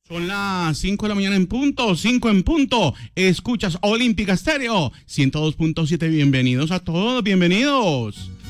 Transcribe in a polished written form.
Son las 5 de la mañana en punto, 5 en punto. Escuchas Olímpica Estéreo 102.7. Bienvenidos a todos, bienvenidos.